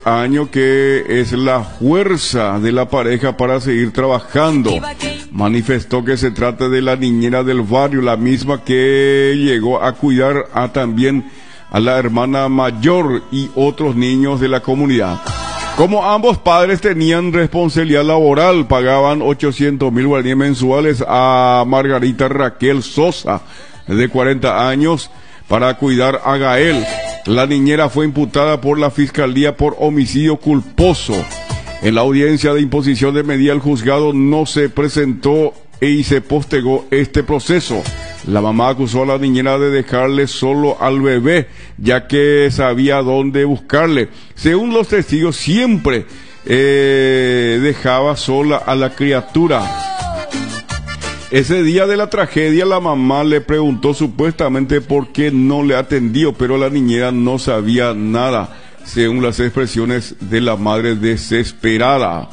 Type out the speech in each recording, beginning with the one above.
año que es la fuerza de la pareja para seguir trabajando. Manifestó que se trata de la niñera del barrio, la misma que llegó a cuidar también a la hermana mayor y otros niños de la comunidad. Como ambos padres tenían responsabilidad laboral, pagaban 800,000 guaraníes mensuales a Margarita Raquel Sosa, de 40 años, para cuidar a Gael. La niñera fue imputada por la Fiscalía por homicidio culposo. En la audiencia de imposición de medida, el juzgado no se presentó y se postergó este proceso. La mamá acusó a la niñera de dejarle solo al bebé, ya que sabía dónde buscarle. Según los testigos, siempre dejaba sola a la criatura. Ese día de la tragedia, la mamá le preguntó supuestamente por qué no le atendió, pero la niñera no sabía nada, según las expresiones de la madre desesperada.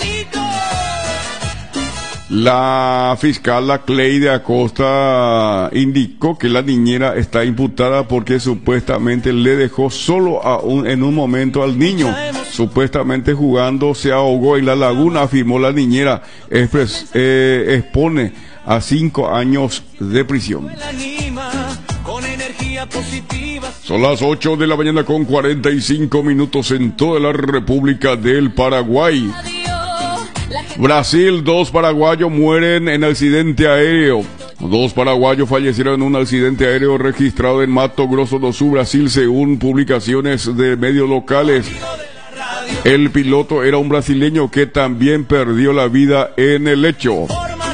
La fiscal, la Cleide Acosta, indicó que la niñera está imputada porque supuestamente le dejó solo en un momento al niño. Supuestamente jugando se ahogó en la laguna, afirmó la niñera. Expone a 5 años de prisión. Son las 8 de la mañana con 45 minutos en toda la República del Paraguay. Brasil, 2 paraguayos mueren en accidente aéreo. 2 paraguayos fallecieron en un accidente aéreo registrado en Mato Grosso do Sul, Brasil, según publicaciones de medios locales. El piloto era un brasileño que también perdió la vida en el hecho.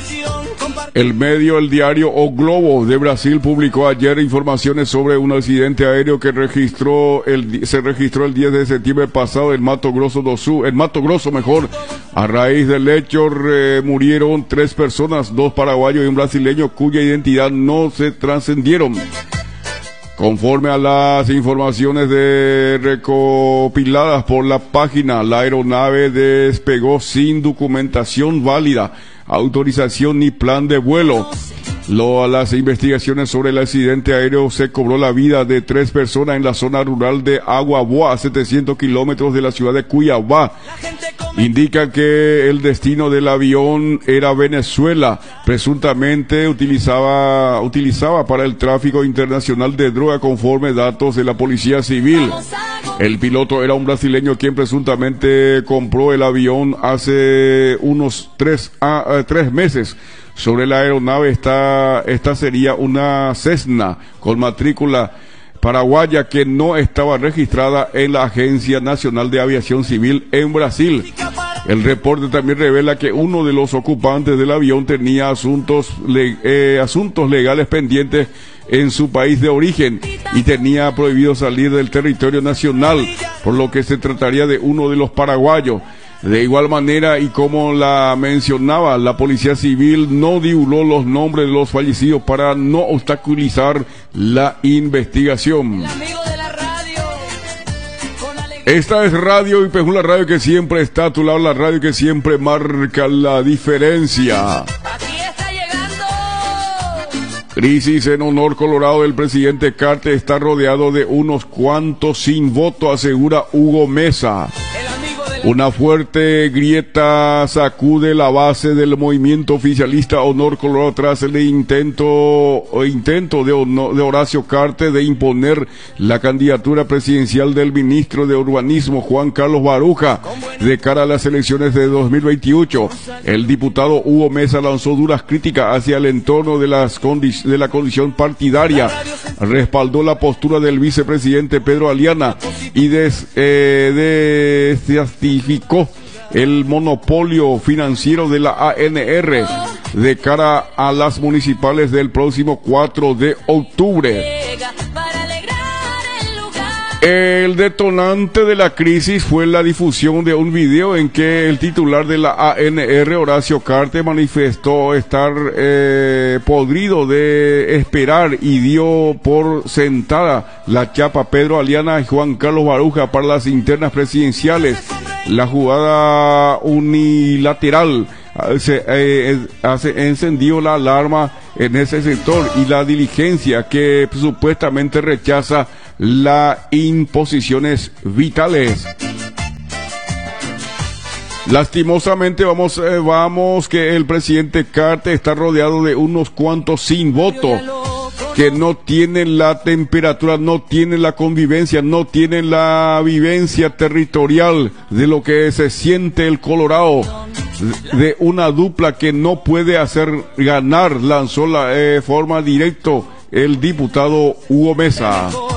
El diario O Globo de Brasil publicó ayer informaciones sobre un accidente aéreo que se registró el 10 de septiembre pasado en Mato Grosso do Sul, A raíz del hecho murieron 3 personas, 2 paraguayos y un brasileño cuya identidad no se trascendieron. Conforme a las informaciones recopiladas por la página, la aeronave despegó sin documentación válida, autorización ni plan de vuelo. A las investigaciones sobre el accidente aéreo se cobró la vida de 3 personas en la zona rural de Agua Boa, a 700 kilómetros de la ciudad de Cuiabá. Indica que el destino del avión era Venezuela. Presuntamente utilizaba para el tráfico internacional de droga, conforme datos de la Policía Civil. El piloto era un brasileño quien presuntamente compró el avión hace unos 3 meses. Sobre la aeronave esta sería una Cessna con matrícula paraguaya que no estaba registrada en la Agencia Nacional de Aviación Civil en Brasil. El reporte también revela que uno de los ocupantes del avión tenía asuntos legales pendientes en su país de origen y tenía prohibido salir del territorio nacional, por lo que se trataría de uno de los paraguayos. De igual manera, y como la mencionaba, la Policía Civil no divulgó los nombres de los fallecidos para no obstaculizar la investigación. Esta es Radio IPJ, la radio que siempre está a tu lado, la radio que siempre marca la diferencia. Crisis en Honor Colorado. El presidente Carter está rodeado de unos cuantos sin voto, asegura Hugo Mesa. Una fuerte grieta sacude la base del movimiento oficialista Honor Colorado tras el intento de Horacio Carter de imponer la candidatura presidencial del ministro de Urbanismo Juan Carlos Baruja de cara a las elecciones de 2028. El diputado Hugo Mesa lanzó duras críticas hacia el entorno de la condición partidaria. Respaldó la postura del vicepresidente Pedro Aliana y justificó el monopolio financiero de la ANR de cara a las municipales del próximo 4 de octubre. El detonante de la crisis fue la difusión de un video en que el titular de la ANR, Horacio Carter, manifestó estar podrido de esperar y dio por sentada la chapa Pedro Aliana y Juan Carlos Baruja para las internas presidenciales. La jugada unilateral encendió la alarma en ese sector y la diligencia que supuestamente rechaza las imposiciones vitales. Lastimosamente vamos que el presidente Carter está rodeado de unos cuantos sin voto, que no tienen la temperatura, no tienen la convivencia, no tienen la vivencia territorial de lo que se siente el Colorado, de una dupla que no puede hacer ganar, lanzó la forma directo el diputado Hugo Mesa.